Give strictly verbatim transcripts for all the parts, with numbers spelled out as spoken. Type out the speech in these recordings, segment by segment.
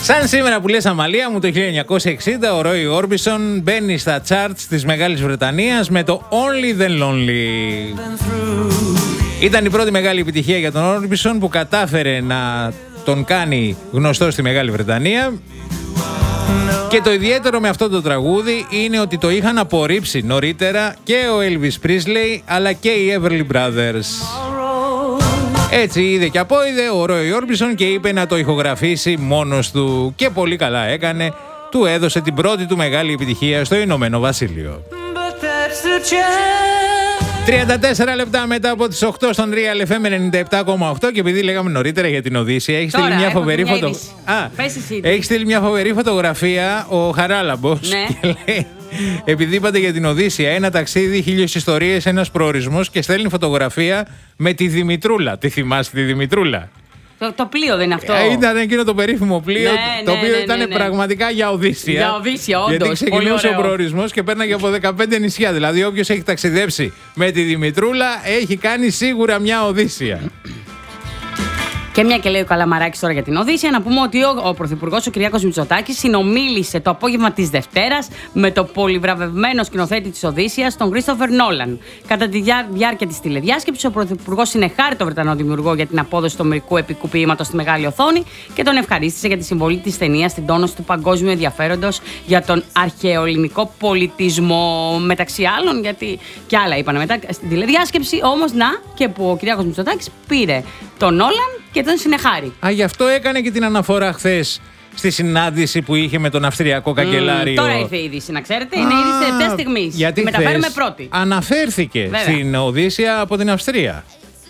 Σαν σήμερα που λες Αμαλία μου, το χίλια εννιακόσια εξήντα ο Ρόι Όρμπισον μπαίνει στα charts της Μεγάλης Βρετανίας με το Only the Lonely. Ήταν η πρώτη μεγάλη επιτυχία για τον Όρμπισον που κατάφερε να τον κάνει γνωστό στη Μεγάλη Βρετανία. Και το ιδιαίτερο με αυτό το τραγούδι είναι ότι το είχαν απορρίψει νωρίτερα και ο Elvis Presley αλλά και οι Everly Brothers. Έτσι είδε και απόειδε ο Ρόι Όρμπισον και είπε να το ηχογραφήσει μόνος του. Και πολύ καλά έκανε, του έδωσε την πρώτη του μεγάλη επιτυχία στο Ηνωμένο Βασίλειο. τριάντα τέσσερα λεπτά μετά από τις οκτώ στον Real εφ εμ ενενήντα επτά κόμμα οκτώ και επειδή λέγαμε νωρίτερα για την Οδύσσεια, έχει στείλει μια φοβερή φωτο... Α, έχει στείλει μια φοβερή φωτογραφία ο Χαράλαμπος, ναι. Και λέει, επειδή είπατε για την Οδύσσεια, ένα ταξίδι, χίλιες ιστορίες, ένας προορισμός, και στέλνει φωτογραφία με τη Δημητρούλα. Τη θυμάσαι τη Δημητρούλα? Το, το πλοίο δεν είναι αυτό? Ε, ήταν εκείνο το περίφημο πλοίο, ναι, το οποίο ναι, ναι, ήταν ναι, ναι. πραγματικά για Οδύσσεια. Για Οδύσσεια, όντως. Γιατί ξεκινούσε ο προορισμός και πέρναγε από δεκαπέντε νησιά. Δηλαδή, όποιος έχει ταξιδέψει με τη Δημητρούλα έχει κάνει σίγουρα μια Οδύσσεια. Και μια και λέει ο Καλαμαράκης τώρα για την Οδύσσεια, να πούμε ότι ο, ο Πρωθυπουργός ο Κυριάκος Μητσοτάκης συνομίλησε το απόγευμα της Δευτέρας με το πολυβραβευμένο σκηνοθέτη της Οδύσσειας, τον Κρίστοφερ Νόλαν. Κατά τη διάρκεια της τηλεδιάσκεψης, ο Πρωθυπουργός συνεχάρει τον Βρετανό δημιουργό για την απόδοση του μερικού επικού ποίηματος στη μεγάλη οθόνη και τον ευχαρίστησε για τη συμβολή της ταινίας στην τόνωση του παγκόσμιου ενδιαφέροντος για τον αρχαιοελληνικό πολιτισμό. Μεταξύ άλλων, γιατί και άλλα είπαν μετά στην τηλεδιάσκεψη, όμως να και που ο Κυριάκος Μητσοτάκης πήρε τον Νόλαν και τον συνεχάρει. Α, γι' αυτό έκανε και την αναφορά χθες στη συνάντηση που είχε με τον Αυστριακό καγκελάριο. Mm, τώρα ήρθε η είδηση, να ξέρετε. Είναι η είδηση τελευταία στιγμή. Γιατί μεταφέρουμε πρώτη. Αναφέρθηκε Βέβαια. στην Οδύσσεια από την Αυστρία.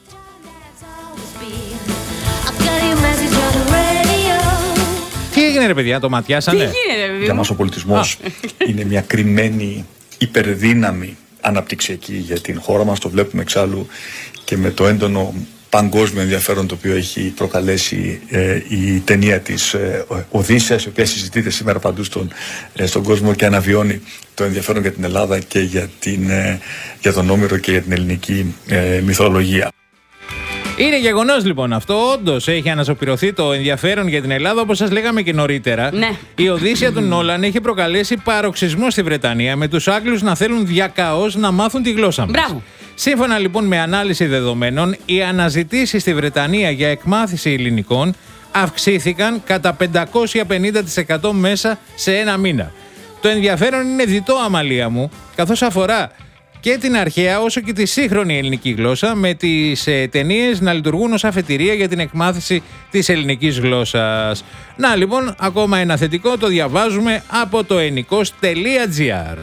Τι έγινε ρε παιδιά, το ματιάσανε? Τι γίνεται, Για μας ο πολιτισμός είναι μια κρυμμένη υπερδύναμη αναπτυξιακή για την χώρα μας. Το βλέπουμε εξάλλου και με το έντονο παγκόσμιο ενδιαφέρον το οποίο έχει προκαλέσει ε, η ταινία της ε, Οδύσσειας, η οποία συζητείται σήμερα παντού στον, ε, στον κόσμο και αναβιώνει το ενδιαφέρον για την Ελλάδα και για, την, ε, για τον Όμηρο και για την ελληνική ε, μυθολογία. Είναι γεγονός λοιπόν αυτό. Όντως έχει αναζωπηρωθεί το ενδιαφέρον για την Ελλάδα, όπως σας λέγαμε και νωρίτερα. Ναι. Η Οδύσσεια του Νόλαν έχει προκαλέσει παροξισμό στη Βρετανία, με τους Άγγλους να θέλουν διακαώς να μάθουν τη γλώσσα μας. Μπράβο. Σύμφωνα λοιπόν με ανάλυση δεδομένων, οι αναζητήσεις στη Βρετανία για εκμάθηση ελληνικών αυξήθηκαν κατά πεντακόσια πενήντα τοις εκατό μέσα σε ένα μήνα. Το ενδιαφέρον είναι διτό, Αμαλία μου, καθώς αφορά και την αρχαία όσο και τη σύγχρονη ελληνική γλώσσα, με τις ε, ταινίες να λειτουργούν ως αφετηρία για την εκμάθηση της ελληνικής γλώσσας. Να λοιπόν, ακόμα ένα θετικό, το διαβάζουμε από το ενικός τελεία τζι άρ.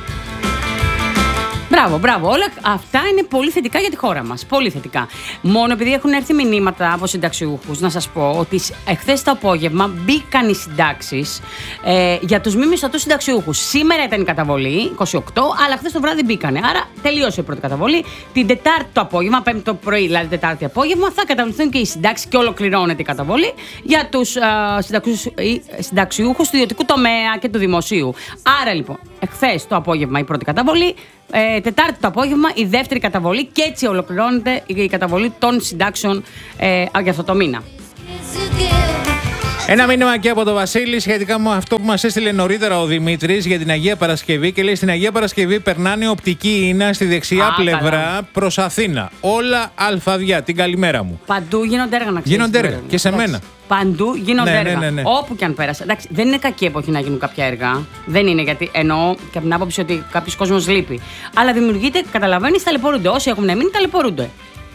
Μπράβο, μπράβο. Όλα αυτά είναι πολύ θετικά για τη χώρα μας. Πολύ θετικά. Μόνο επειδή έχουν έρθει μηνύματα από συνταξιούχους, να σας πω ότι εχθές το απόγευμα μπήκαν οι συντάξεις ε, για τους μη μισθωτούς συνταξιούχους. Σήμερα ήταν η καταβολή, είκοσι οκτώ, αλλά χθες το βράδυ μπήκανε. Άρα τελείωσε η πρώτη καταβολή. Την Τετάρτη το απόγευμα, Πέμπτη το πρωί, δηλαδή Τετάρτη απόγευμα, θα καταβληθούν και οι συντάξεις και ολοκληρώνεται η καταβολή για τους ε, συνταξιούχους του ιδιωτικού τομέα και του δημοσίου. Άρα λοιπόν, εχθές το απόγευμα η πρώτη καταβολή. Ε, Τετάρτη το απόγευμα η δεύτερη καταβολή και έτσι ολοκληρώνεται η καταβολή των συντάξεων ε, για αυτό το μήνα. Ένα μήνυμα και από τον Βασίλη σχετικά με αυτό που μας έστειλε νωρίτερα ο Δημήτρης για την Αγία Παρασκευή και λέει: στην Αγία Παρασκευή περνάνε οπτική ίνα στη δεξιά Α, πλευρά καλά. προς Αθήνα. Όλα αλφαδιά. Την καλημέρα μου. Παντού γίνονται έργα, να ξέρεις. Γίνονται έργα και σε μένα. Παντού γίνονται ναι, έργα. Ναι, ναι, ναι. Όπου και αν πέρασε. Εντάξει, δεν είναι κακή εποχή να γίνουν κάποια έργα. Δεν είναι, γιατί εννοώ και από την άποψη ότι κάποιος κόσμος λείπει. Αλλά δημιουργείται, καταλαβαίνεις, ταλαιπωρούνται. Όσοι έχουν μείνει, ταλαιπωρούνται.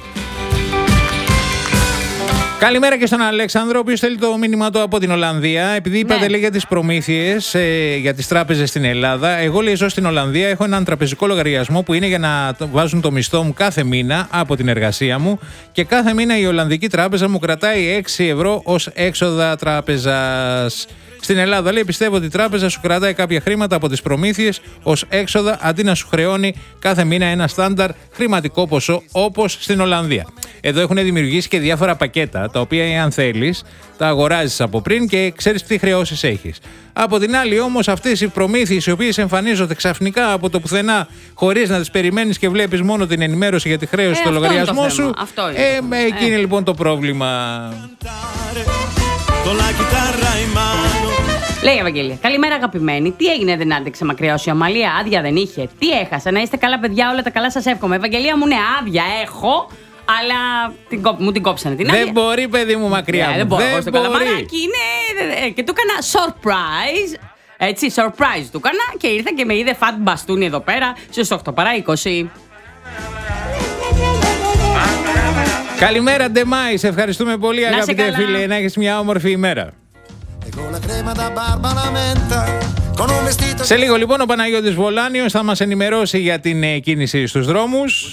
Καλημέρα και στον Αλέξανδρο, ο οποίος στέλνει το μήνυμα του από την Ολλανδία. Επειδή είπατε, ναι, λέει, για τις προμήθειες ε, για τις τράπεζες στην Ελλάδα. Εγώ, λέει, ζω στην Ολλανδία. Έχω έναν τραπεζικό λογαριασμό που είναι για να βάζουν το μισθό μου κάθε μήνα από την εργασία μου. Και κάθε μήνα η Ολλανδική τράπεζα μου κρατάει έξι ευρώ ως έξοδα τράπεζας. Στην Ελλάδα, λέει, πιστεύω ότι η τράπεζα σου κρατάει κάποια χρήματα από τις προμήθειες ως έξοδα αντί να σου χρεώνει κάθε μήνα ένα στάνταρ χρηματικό ποσό όπως στην Ολλανδία. Εδώ έχουν δημιουργήσει και διάφορα πακέτα, τα οποία, αν θέλεις, τα αγοράζεις από πριν και ξέρεις τι χρεώσεις έχεις. Από την άλλη, όμως, αυτές οι προμήθειες οι οποίες εμφανίζονται ξαφνικά από το πουθενά, χωρίς να τις περιμένεις και βλέπεις μόνο την ενημέρωση για τη χρέωση ε, στο λογαριασμό σου, ε, εκεί είναι λοιπόν το πρόβλημα. Λέει η Ευαγγελία. Καλημέρα, αγαπημένη. Τι έγινε, δεν άντεξε μακριά η Αμαλία? Άδεια δεν είχε? Τι έχασα? Να είστε καλά, παιδιά, όλα τα καλά σας εύχομαι. Ευαγγελία μου, ναι, άδεια έχω, αλλά την κόπ, μου την κόψανε την άδεια. Δεν μπορεί, παιδί μου, μακριά. Yeah, μου. δεν μπορώ. Δεν Στο μπορεί. καλαμαράκι είναι. Και του έκανα surprise. Έτσι, surprise του έκανα και ήρθα και με είδε φατ μπαστούνι εδώ πέρα στις οκτώ παρά είκοσι. Καλημέρα, Ντεμάη. Σε ευχαριστούμε πολύ, αγαπητέ φίλε. Να έχεις μια όμορφη ημέρα. Σε λίγο λοιπόν ο Παναγιώτης Βολάνιος θα μας ενημερώσει για την ε, κίνηση στους δρόμους.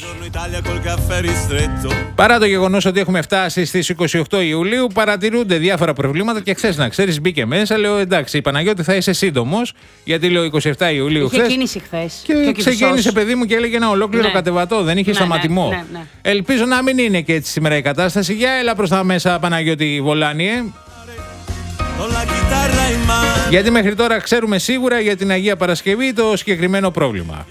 Παρά το γεγονός ότι έχουμε φτάσει στις είκοσι οκτώ Ιουλίου, παρατηρούνται διάφορα προβλήματα και χθες, να ξέρεις, μπήκε μέσα. Λέω εντάξει, Παναγιώτη, θα είσαι σύντομος, γιατί λέω είκοσι επτά Ιουλίου χθες. Είχε κίνηση χθες. Και, και ξεκίνησε, παιδί μου, και έλεγε ένα ολόκληρο ναι. κατεβατό. Δεν είχε ναι, σταματημό. Ναι, ναι, ναι. Ελπίζω να μην είναι και έτσι σήμερα η κατάσταση. Για έλα προς τα μέσα, Παναγιώτη Βολάνιε. Γιατί μέχρι τώρα ξέρουμε σίγουρα για την Αγία Παρασκευή το συγκεκριμένο πρόβλημα.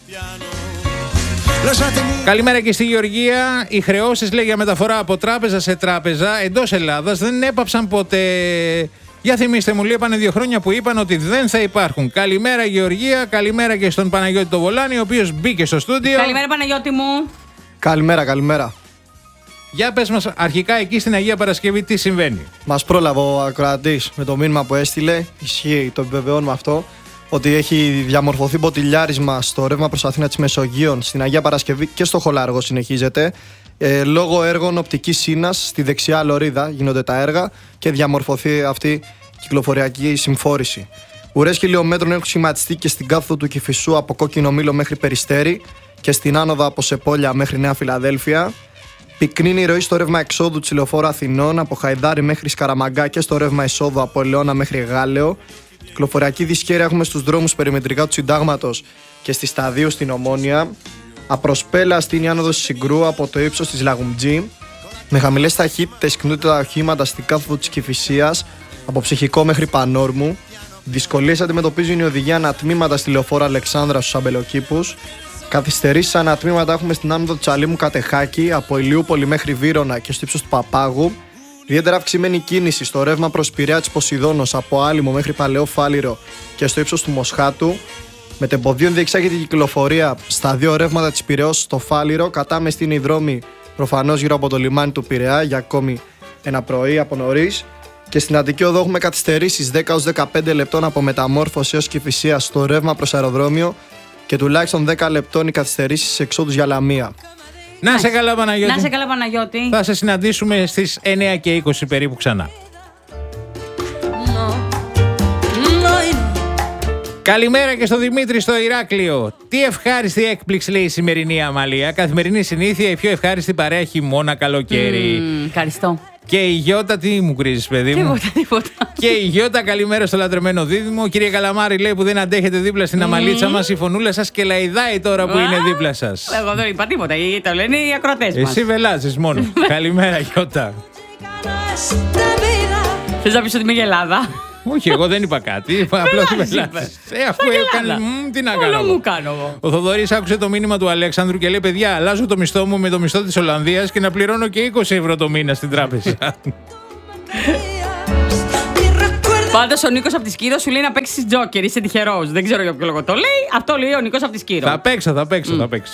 Καλημέρα και στη Γεωργία. Οι χρεώσεις, λέει, για μεταφορά από τράπεζα σε τράπεζα εντός Ελλάδας δεν έπαψαν ποτέ. Για θυμίστε μου, είπανε δύο χρόνια που είπαν ότι δεν θα υπάρχουν. Καλημέρα, Γεωργία. Καλημέρα και στον Παναγιώτη το Βολάνη, ο οποίος μπήκε στο στούντιο. Καλημέρα, Παναγιώτη μου. Καλημέρα, καλημέρα. Για πες μας αρχικά εκεί στην Αγία Παρασκευή τι συμβαίνει. Μας πρόλαβε ο ακροατής με το μήνυμα που έστειλε, ισχύει, το επιβεβαιώνουμε αυτό, ότι έχει διαμορφωθεί μποτιλιάρισμα στο ρεύμα προς Αθήνα της Μεσογείων στην Αγία Παρασκευή και στο Χολάργο συνεχίζεται. Ε, λόγω έργων οπτικής σύνας στη δεξιά λωρίδα γίνονται τα έργα και διαμορφωθεί αυτή η κυκλοφοριακή συμφόρηση. Ουρές χιλιόμετρων έχουν σχηματιστεί και στην κάθοδο του Κηφισού από Κόκκινο Μήλο μέχρι Περιστέρι και στην άνοδο από Σεπόλια μέχρι Νέα Φιλαδέλφια. Πυκνίνει η ροή στο ρεύμα εξόδου της Λεωφόρου Αθηνών από Χαϊδάρι μέχρι Σκαραμαγκά και στο ρεύμα εισόδου από Ελαιώνα μέχρι Γάλεο. Κυκλοφοριακή δυσχέρεια έχουμε στους δρόμους περιμετρικά του Συντάγματος και στη Σταδίου στην Ομόνια. Απροσπέλα στην η άνοδος Συγκρού από το ύψος της Λαγουμτζή. Με χαμηλές ταχύτητες κινούνται τα οχήματα στην κάθοδο της Κηφισίας από Ψυχικό μέχρι Πανόρμου. Δυσκολίες αντιμετωπίζουν οι οδηγοί ανατμήματα στη Λεωφόρο Αλεξάνδρα στους Αμπελοκήπους. Καθυστερήσεις ανατμήματα έχουμε στην άνοδο του Τσαλίμου Κατεχάκη από Ηλιούπολη μέχρι Βύρωνα και στο ύψος του Παπάγου. Ιδιαίτερα αυξημένη κίνηση στο ρεύμα προς Πειραιά της Ποσειδώνος από Άλυμο μέχρι Παλαιό Φάληρο και στο ύψος του Μοσχάτου. Με τεμποδίων διεξάγεται η κυκλοφορία στα δύο ρεύματα της Πειραιώς στο Φάληρο. Κατάμεστη είναι η δρόμη προφανώς γύρω από το λιμάνι του Πειραιά για ακόμη ένα πρωί από νωρίς. Και στην Αττική Οδό έχουμε καθυστερήσεις δέκα έως δεκαπέντε λεπτών από Μεταμόρφωση έως Κηφισίας στο ρεύμα προς αεροδρόμιο και τουλάχιστον δέκα λεπτών οι καθυστερήσεις σε εξόδους για Λαμία. Να σε καλά, Παναγιώτη. Να σε καλά, Παναγιώτη. Θα σε συναντήσουμε στις εννιά και είκοσι περίπου ξανά. Καλημέρα και στο Δημήτρη στο Ηράκλειο. Τι ευχάριστη έκπληξη, λέει η σημερινή Αμαλία. Καθημερινή συνήθεια, η πιο ευχάριστη παρέα χειμώνα καλοκαίρι. Mm, ευχαριστώ. Και η Γιώτα, τι μου κρίζεις, παιδί μου? Τίποτα, τίποτα. Και η Γιώτα, καλημέρα στο λατρεμένο δίδυμο. Κύριε Καλαμάρη, λέει, που δεν αντέχετε δίπλα στην mm. Αμαλίτσα μας, η φωνούλα σας και λαϊδάει τώρα που είναι δίπλα σας. Εγώ δεν είπα τίποτα, το λένε οι ακροατές μας. Εσύ βελάζεις μόνο. Καλημέρα, Γιώτα. Θες να πεις ότι είμαι γελάδα? Όχι, εγώ δεν είπα κάτι. Απλώς βελάζεις. Ε, αφού έκανε. Τι να κάνω. Μου κάνω εγώ. Ο Θοδωρής άκουσε το μήνυμα του Αλέξανδρου και λέει: παιδιά, αλλάζω το μισθό μου με το μισθό της Ολλανδίας και να πληρώνω και είκοσι ευρώ το μήνα στην τράπεζα. Πάντως ο Νίκος από τη Σκύρο σου λέει να παίξεις Τζόκερ. Είσαι τυχερός. Δεν ξέρω για ποιο λόγο το λέει. Αυτό λέει ο Νίκος από τη Σκύρο. Θα παίξω, θα παίξω, mm. θα παίξω.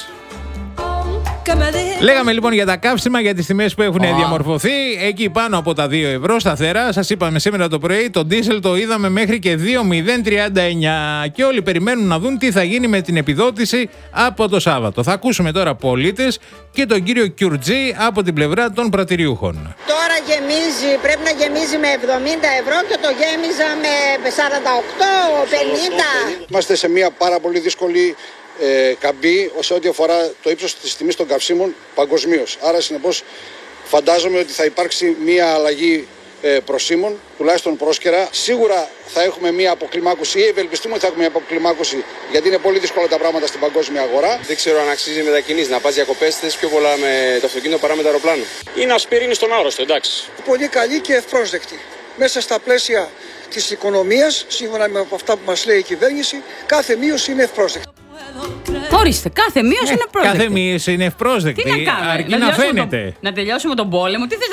Λέγαμε λοιπόν για τα καύσιμα, για τις τιμές που έχουν oh. διαμορφωθεί. Εκεί πάνω από τα δύο ευρώ σταθερά. Σας είπαμε σήμερα το πρωί, το ντίζελ το είδαμε μέχρι και δύο μηδέν τριάντα εννιά. Και όλοι περιμένουν να δουν τι θα γίνει με την επιδότηση από το Σάββατο. Θα ακούσουμε τώρα πολίτες και τον κύριο Κιουρτζή από την πλευρά των πρατηριούχων. Τώρα γεμίζει, πρέπει να γεμίζει με εβδομήντα ευρώ και το γέμιζα με σαράντα οκτώ πενήντα. Είμαστε σε μια πάρα πολύ δύσκολη Ε, καμπή όσο ό,τι αφορά το ύψος της τιμής των καυσίμων παγκοσμίως. Άρα συνεπώς φαντάζομαι ότι θα υπάρξει μια αλλαγή ε, προσήμων, τουλάχιστον πρόσκαιρα. Σίγουρα θα έχουμε μια αποκλιμάκωση ή ευελπιστούμε ότι θα έχουμε μια αποκλιμάκωση, γιατί είναι πολύ δύσκολα τα πράγματα στην παγκόσμια αγορά. Δεν ξέρω αν αξίζει μετακινήσεις, να πας διακοπές θες πιο πολλά με το αυτοκίνητο παρά με το αεροπλάνο. Είναι ασπιρίνη στον άρρωστο, εντάξει. Πολύ καλή και ευπρόσδεκτη. Μέσα στα πλαίσια της οικονομίας, σύμφωνα με αυτά που μας λέει η κυβέρνηση, κάθε μείωση είναι ευπρόσδεκτη. Ορίστε, κάθε μείωση ε, είναι ευπρόσδεκτη. Κάθε μείωση είναι ευπρόσδεκτη. Τι να κάνουμε, αρκεί να, να φαίνεται. Το, να τελειώσουμε τον πόλεμο, τι θες να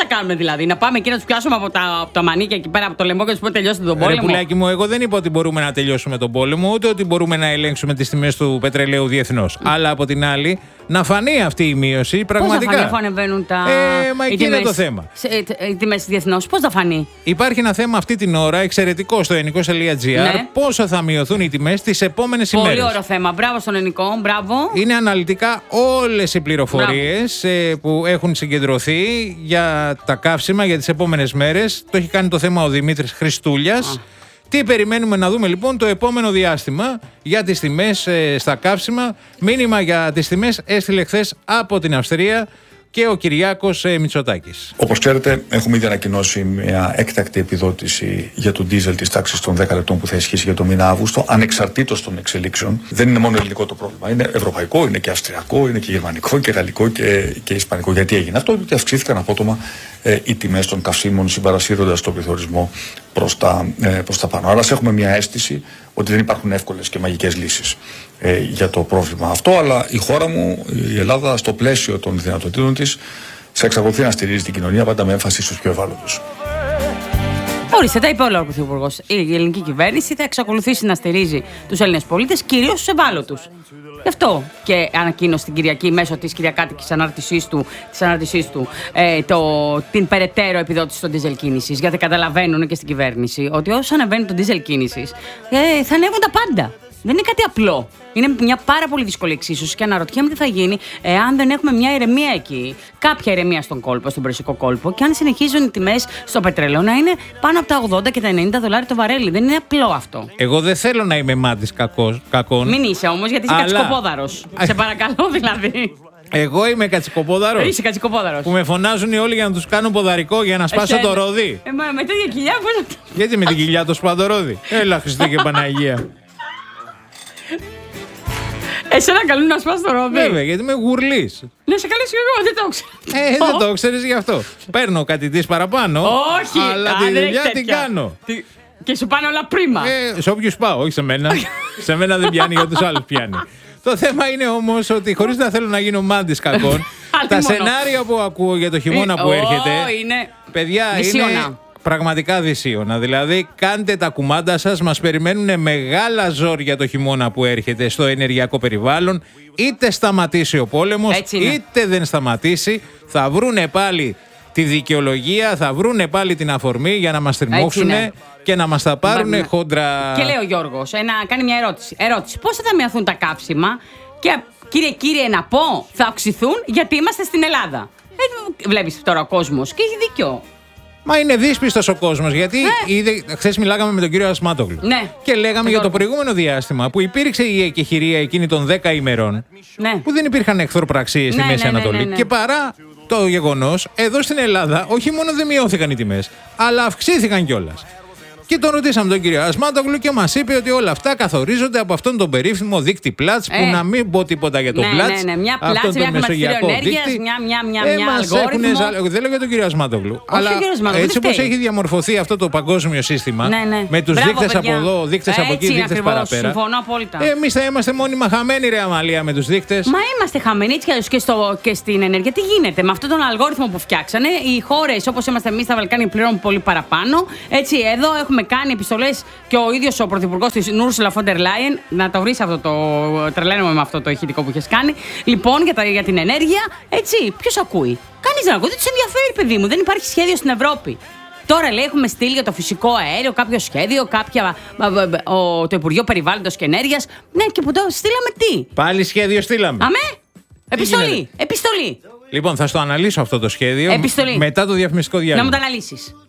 κάνουμε δηλαδή, να πάμε εκεί να του πιάσουμε από τα, από τα μανίκια εκεί πέρα από το λαιμό και του πούμε τελειώσετε τον πόλεμο. Ρε πουλάκι μου, εγώ δεν είπα ότι μπορούμε να τελειώσουμε τον πόλεμο, ούτε ότι μπορούμε να ελέγξουμε τις τιμές του πετρελαίου διεθνώς. Mm. Αλλά από την άλλη, να φανεί αυτή η μείωση πραγματικά. Πώς θα φανεί αφού ανεβαίνουν τα. Ε, μα εκεί είναι το θέμα. Οι τιμές διεθνώς, πώς θα φανεί. Υπάρχει ένα θέμα αυτή την ώρα εξαιρετικό στο ενικό τελεία τζι άρ. Ναι. Πόσο θα μειωθούν οι τιμές τις επόμενες ημέρες. Πολύ ωραίο θέμα. Μπράβο στον Ενικό. Μπράβο. Είναι αναλυτικά όλες οι πληροφορίες ε, που έχουν συγκεντρωθεί για τα καύσιμα για τις επόμενες μέρες. Το έχει κάνει το θέμα ο Δημήτρης Χριστούλιας. Α. Τι περιμένουμε να δούμε λοιπόν το επόμενο διάστημα για τις τιμές ε, στα καύσιμα. Μήνυμα για τις τιμές έστειλε χθες από την Αυστρία και ο Κυριάκος ε, Μητσοτάκης. Όπως ξέρετε, έχουμε ήδη ανακοινώσει μια έκτακτη επιδότηση για τον ντίζελ της τάξης των δέκα λεπτών που θα ισχύσει για το μήνα Αύγουστο, ανεξαρτήτως των εξελίξεων. Δεν είναι μόνο ελληνικό το πρόβλημα. Είναι ευρωπαϊκό, είναι και αυστριακό, είναι και γερμανικό και γαλλικό και, και ισπανικό. Γιατί έγινε αυτό? Γιατί αυξήθηκαν απότομα ε, οι τιμές των καυσίμων συμπαρασύροντας τον πληθωρισμό προς τα, ε, προς τα πάνω. Άρα, έχουμε μια αίσθηση ότι δεν υπάρχουν εύκολες και μαγικές λύσεις ε, για το πρόβλημα αυτό, αλλά η χώρα μου, η Ελλάδα, στο πλαίσιο των δυνατοτήτων της, θα εξακολουθεί να στηρίζει την κοινωνία πάντα με έμφαση στους πιο ευάλωτους. Ορίστε, τα είπε όλα ο Πρωθυπουργός. Η ελληνική κυβέρνηση θα εξακολουθήσει να στηρίζει τους Έλληνες πολίτες, κυρίως τους ευάλωτους. Γι' αυτό και ανακοίνωσε την Κυριακή μέσω της κυριακάτικης ανάρτησής του, της ανάρτησής του ε, το, την περαιτέρω επιδότηση των ντίζελ κίνησης. Γιατί καταλαβαίνουν και στην κυβέρνηση ότι όσο ανεβαίνει το ντίζελ κίνησης, ε, θα ανέβουν τα πάντα. Δεν είναι κάτι απλό. Είναι μια πάρα πολύ δύσκολη εξίσωση και αναρωτιέμαι τι θα γίνει εάν δεν έχουμε μια ηρεμία εκεί. Κάποια ηρεμία στον κόλπο, στον περσικό κόλπο, και αν συνεχίζουν οι τιμές στο πετρέλαιο να είναι πάνω από τα ογδόντα και τα ενενήντα δολάρια το βαρέλι. Δεν είναι απλό αυτό. Εγώ δεν θέλω να είμαι μάτης κακών. Μην είσαι όμως, γιατί είσαι αλλά... κατσικοπόδαρος. Σε παρακαλώ δηλαδή. Εγώ είμαι κατσικοπόδαρος. Είσαι κατσικοπόδαρος. Που με φωνάζουν οι όλοι για να τους κάνω ποδαρικό για να σπάσω Εσέ, το ρόδι. Ε, μα με τέτοια κοιλιά πώς. Γιατί με την κοιλιά το σπάω το ρόδι. Έλα, Χριστέ και Παναγία. Εσένα καλούν να σπάς το ρόδι. Βέβαια, γιατί είμαι γουρλής. Να σε καλέσω εγώ, δεν το ήξερα. Ε, δεν το ξέρεις γι' αυτό. Παίρνω κάτι της παραπάνω. Όχι, αλλά τη δουλειά την κάνω. Και σου πάνε όλα πρίμα. Ε, σε όποιους πάω, όχι σε μένα. Σε μένα δεν πιάνει, για τους άλλους πιάνει. Το θέμα είναι όμως ότι χωρίς να θέλω να γίνω μάντης κακών, τα σενάρια που ακούω για το χειμώνα που έρχεται. Παιδιά, είναι πραγματικά δυσίωνα. Δηλαδή, κάντε τα κουμάντα σας. Μας περιμένουν μεγάλα ζόρια το χειμώνα που έρχεται στο ενεργειακό περιβάλλον. Είτε σταματήσει ο πόλεμος, είτε δεν σταματήσει. Θα βρούνε πάλι τη δικαιολογία, θα βρούνε πάλι την αφορμή για να μας τριμώξουν και να μας τα πάρουν ναι. χόντρα. Και λέει ο Γιώργος, ένα, κάνει μια ερώτηση. Ερώτηση. Πώς θα μειωθούν τα κάψιμα και κύριε κύριε να πω, θα αυξηθούν γιατί είμαστε στην Ελλάδα. Ε, βλέπεις τώρα ο κόσμος και έχει δίκιο. Μα είναι δύσπιστος ο κόσμος, γιατί ε. χθες μιλάγαμε με τον κύριο Ασμάτογλου. Ναι. Και λέγαμε για το προηγούμενο διάστημα που υπήρξε η εκεχηρία εκείνη των δέκα ημερών. Ναι. Που δεν υπήρχαν εχθροπραξίες στη ναι, Μέση ναι, ναι, Ανατολή. ναι, ναι, ναι. Και παρά το γεγονός, εδώ στην Ελλάδα, όχι μόνο δεν μειώθηκαν οι τιμές, αλλά αυξήθηκαν κιόλας. Και τον ρωτήσαμε τον κύριο Ασμάτογλου και μας είπε ότι όλα αυτά καθορίζονται από αυτόν τον περίφημο δείκτη Πλάτς, ε. που να μην πω τίποτα για τον ναι, Πλάτς. Ναι, ναι, μια Πλάτς, μια μεσογειακό δείκτη. Μια, μια, μια, ε, μια μας έχουν, δεν λέω για τον κύριο Ασμάτογλου. Αλλά έτσι όπως έχει διαμορφωθεί αυτό το παγκόσμιο σύστημα, ναι, ναι. με τους δείκτες από εδώ, δείκτες από εκεί, δείκτες παραπέρα. Συμφωνώ απόλυτα. Εμείς θα είμαστε μόνιμα χαμένοι, ρε Αμαλία, με τους δείκτες. Μα είμαστε χαμένοι έτσι και, στο, και στην ενέργεια. Τι γίνεται με αυτόν τον αλγόριθμο που φτιάξανε. Οι χώρες όπως είμαστε εμείς στα Βαλκάνια πληρώνουν πολύ παραπάνω. Έτσι, εδώ έχουμε κάνει επιστολές. Και ο ίδιος ο πρωθυπουργός της Ursula von der Leyen, να το βρεις αυτό το. Τρελαίνομαι με αυτό το ηχητικό που έχεις κάνει. Λοιπόν, για, τα, για την ενέργεια, έτσι, ποιος ακούει. Κανείς δεν ακούει, δεν τους ενδιαφέρει, παιδί μου, δεν υπάρχει σχέδιο στην Ευρώπη. Τώρα λέει έχουμε στείλει για το φυσικό αέριο κάποιο σχέδιο, κάποια, ο, το Υπουργείο Περιβάλλοντος και Ενέργειας. Ναι, και που το στείλαμε τι. Πάλι σχέδιο στείλαμε. Αμέ! Επιστολή! Επιστολή! Λοιπόν, θα στο αναλύσω αυτό το σχέδιο. Επιστολή. Μετά το διαφημιστικό διάλειμμα. Να μου το αναλύσεις.